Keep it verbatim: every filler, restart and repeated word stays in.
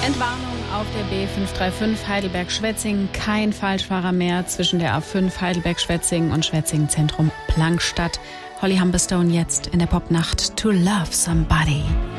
Entwarnung auf der B fünf drei fünf Heidelberg-Schwetzingen. Kein Falschfahrer mehr zwischen der A fünf Heidelberg-Schwetzingen und Schwetzingen-Zentrum Plankstadt. Holly Humberstone jetzt in der Popnacht To Love Somebody.